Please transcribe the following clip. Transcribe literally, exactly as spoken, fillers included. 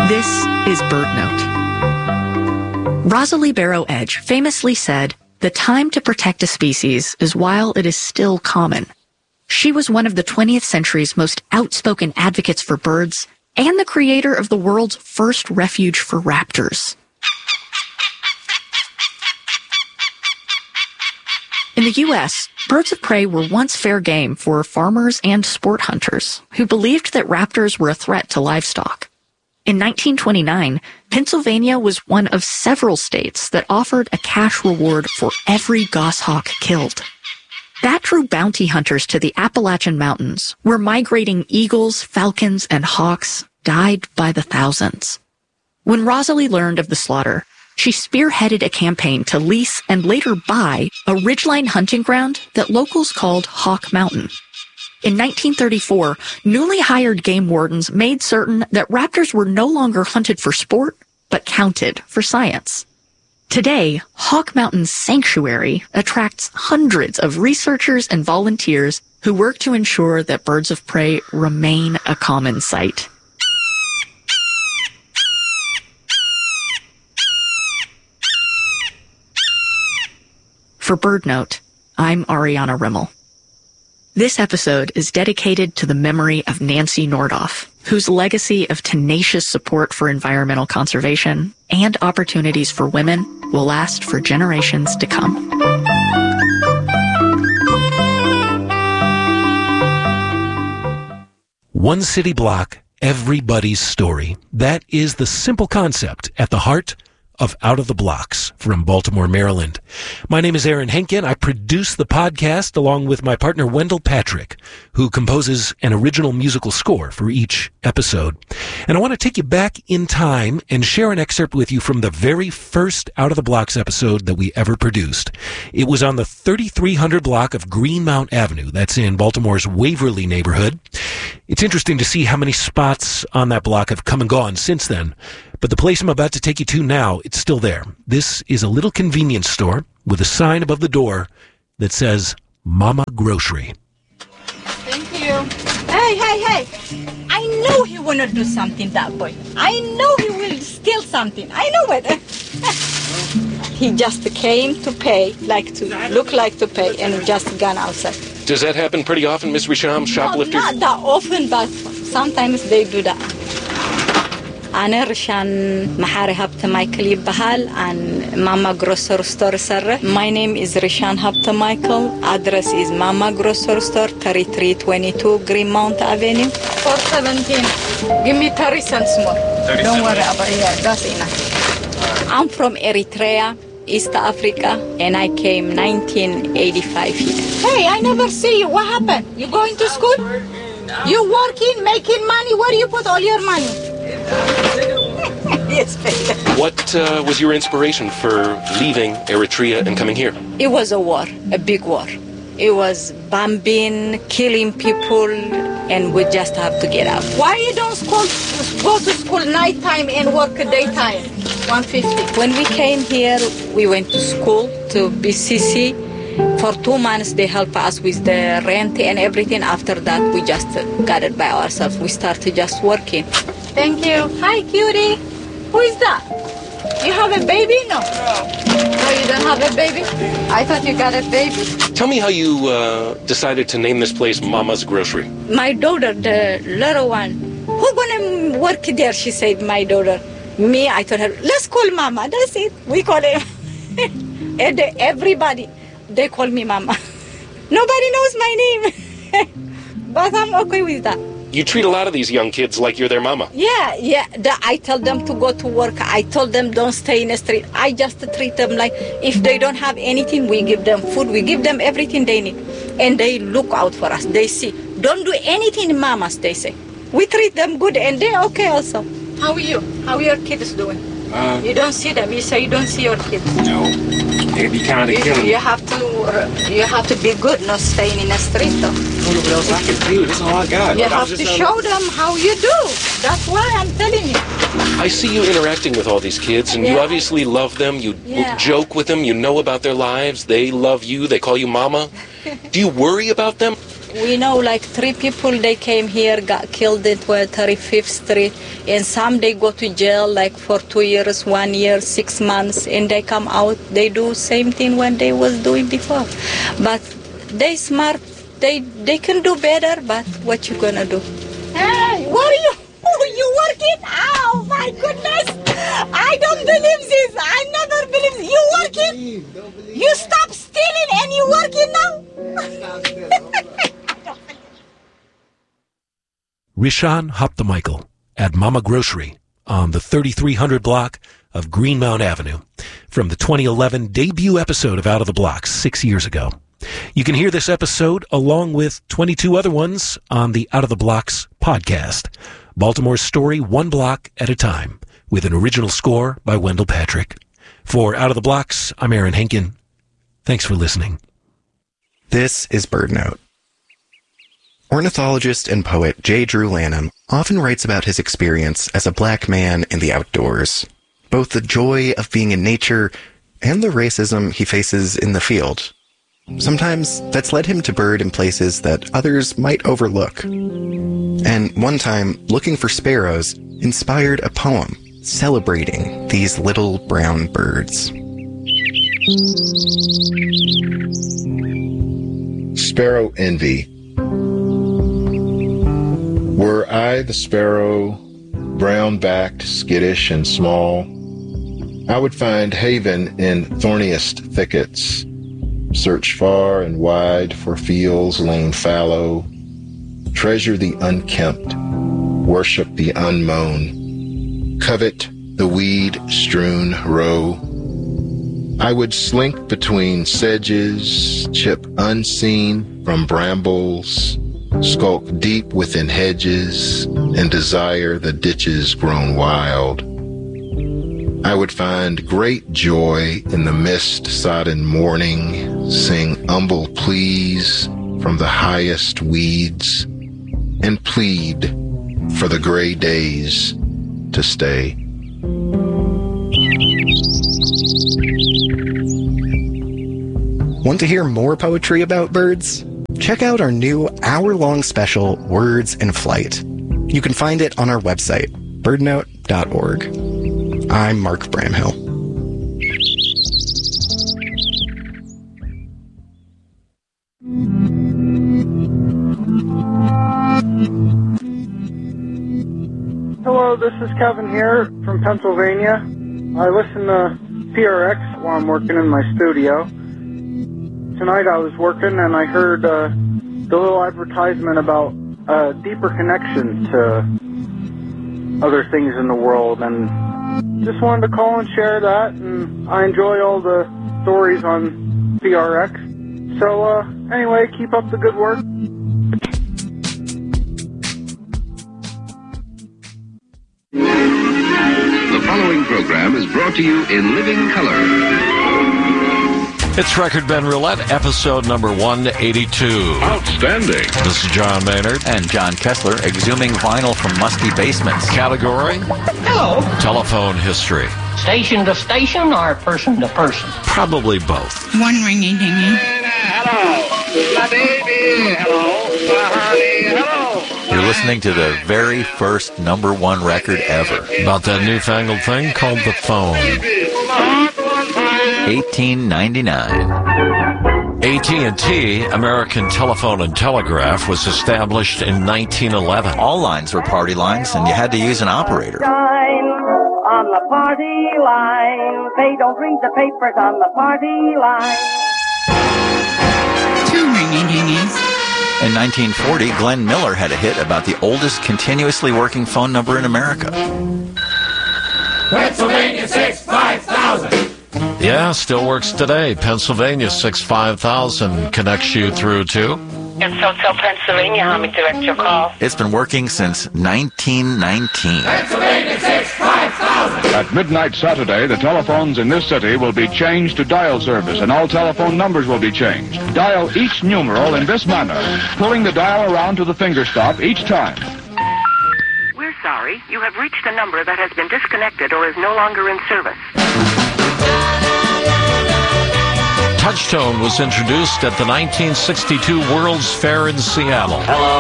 This is BirdNote. Rosalie Barrow Edge famously said, "The time to protect a species is while it is still common." She was one of the twentieth century's most outspoken advocates for birds and the creator of the world's first refuge for raptors. In the U S, birds of prey were once fair game for farmers and sport hunters who believed that raptors were a threat to livestock. In nineteen twenty-nine, Pennsylvania was one of several states that offered a cash reward for every goshawk killed. That drew bounty hunters to the Appalachian Mountains, where migrating eagles, falcons, and hawks died by the thousands. When Rosalie learned of the slaughter, she spearheaded a campaign to lease and later buy a ridgeline hunting ground that locals called Hawk Mountain. In nineteen thirty-four, newly hired game wardens made certain that raptors were no longer hunted for sport, but counted for science. Today, Hawk Mountain Sanctuary attracts hundreds of researchers and volunteers who work to ensure that birds of prey remain a common sight. For BirdNote, I'm Ariana Rimmel. This episode is dedicated to the memory of Nancy Nordoff, whose legacy of tenacious support for environmental conservation and opportunities for women will last for generations to come. One city block, everybody's story. That is the simple concept at the heart of Out of the Blocks from Baltimore, Maryland. My name is Aaron Henkin. I produce the podcast along with my partner Wendell Patrick, who composes an original musical score for each episode. And I want to take you back in time and share an excerpt with you from the very first Out of the Blocks episode that we ever produced. It was on the thirty-three hundred block of Greenmount Avenue. That's in Baltimore's Waverly neighborhood. It's interesting to see how many spots on that block have come and gone since then. But the place I'm about to take you to now, it's still there. This is a little convenience store with a sign above the door that says Mama Grocery. Thank you. Hey, hey, hey. I know he want to do something, that boy. I know he will steal something. I know it. He just came to pay, like to look like to pay, and just gone outside. Does that happen pretty often, Miss Risham, shoplifters? No, not that often, but sometimes they do that. أنا رشان محاري هبت مايكل يبهال and Mama Grocery Store سرة. My name is Rishan Hapta Michael. Address is Mama Grocery Store, thirty-three twenty-two Greenmount Avenue. four seventeen. Give me thirty cents more. thirty Don't worry about it. Yeah, that's enough. I'm from Eritrea, East Africa, and I came nineteen eighty-five here. Hey, I never see you. What happened? You going to school? You working, making money? Where do you put all your money? Yes, what uh, was your inspiration for leaving Eritrea and coming here? It was a war, a big war. It was bombing, killing people, and we just have to get out. Why you don't school, go to school nighttime and work daytime? one fifty. When we came here, we went to school to B C C. For two months, they helped us with the rent and everything. After that, we just got it by ourselves. We started just working. Thank you. Hi, cutie. Who is that? You have a baby? No. No, you don't have a baby? I thought you got a baby. Tell me how you uh, decided to name this place Mama's Grocery. My daughter, the little one, who gonna work there? She said, my daughter. Me, I told her, let's call Mama. That's it. We call her. And everybody, they call me Mama. Nobody knows my name. But I'm okay with that. You treat a lot of these young kids like you're their mama. Yeah, yeah. The, I tell them to go to work. I told them don't stay in the street. I just treat them like if they don't have anything, we give them food. We give them everything they need. And they look out for us. They see. Don't do anything, mamas, they say. We treat them good and they're okay also. How are you? How are your kids doing? Uh, you don't see them. You say you don't see your kids. No. They'd be kind of killing. You have to, uh, you have to be good, not staying in the street though. I don't know what else I can do. That's all I got. You have to show them how you do. That's why I'm telling you. I see you interacting with all these kids, and yeah. you obviously love them. You yeah. joke with them. You know about their lives. They love you. They call you Mama. Do you worry about them? We know like three people, they came here, got killed at thirty-fifth Street, and some they go to jail like for two years, one year, six months, and they come out, they do same thing when they was doing before. But they smart, they they can do better, but what you gonna do? Hey, what are you, you working? Oh my goodness, I don't believe this, I never believe this. You working? You stop stealing and you working now? Rishan Hoptemichael at Mama Grocery on the thirty-three hundred block of Greenmount Avenue from the twenty eleven debut episode of Out of the Blocks six years ago. You can hear this episode along with twenty-two other ones on the Out of the Blocks podcast. Baltimore's story one block at a time with an original score by Wendell Patrick. For Out of the Blocks, I'm Aaron Henkin. Thanks for listening. This is BirdNote. Ornithologist and poet J. Drew Lanham often writes about his experience as a black man in the outdoors, both the joy of being in nature and the racism he faces in the field. Sometimes that's led him to bird in places that others might overlook. And one time, looking for sparrows inspired a poem celebrating these little brown birds. Sparrow Envy. Were I the sparrow, brown-backed, skittish, and small, I would find haven in thorniest thickets, search far and wide for fields lain fallow, treasure the unkempt, worship the unmown, covet the weed-strewn row. I would slink between sedges, chip unseen from brambles, skulk deep within hedges, and desire the ditches grown wild. I would find great joy in the mist-sodden morning, sing humble pleas from the highest weeds, and plead for the gray days to stay. Want to hear more poetry about birds? Check out our new hour-long special, Words in Flight. You can find it on our website, birdnote dot org. I'm Mark Bramhill. Hello, this is Kevin here from Pennsylvania. I listen to P R X while I'm working in my studio. Tonight I was working and I heard uh, the little advertisement about a deeper connection to other things in the world, and just wanted to call and share that, and I enjoy all the stories on P R X. So uh, anyway, keep up the good work. The following program is brought to you in living color. It's Record Ben Roulette, episode number one eighty-two. Outstanding. This is John Maynard. And John Kessler, exhuming vinyl from musty basements. Category? Hello. Telephone history. Station to station or person to person? Probably both. One ringy dingy. Hello. My baby. Hello. My honey. Hello. You're listening to the very first number one record ever. About that newfangled thing called the phone. eighteen ninety-nine. A T and T, American Telephone and Telegraph, was established in nineteen eleven. All lines were party lines, and you had to use an operator. On the party line, they don't read the papers on the party line. Two ringy-dingies. In nineteen forty, Glenn Miller had a hit about the oldest continuously working phone number in America. Pennsylvania six five thousand. Yeah, still works today. Pennsylvania six five thousand connects you through to... And so tell Pennsylvania how me direct your call. It's been working since nineteen nineteen. Pennsylvania six five thousand. At midnight Saturday, the telephones in this city will be changed to dial service, and all telephone numbers will be changed. Dial each numeral in this manner, pulling the dial around to the finger stop each time. We're sorry. You have reached a number that has been disconnected or is no longer in service. touchtone was introduced at the nineteen sixty-two World's Fair in Seattle. Hello.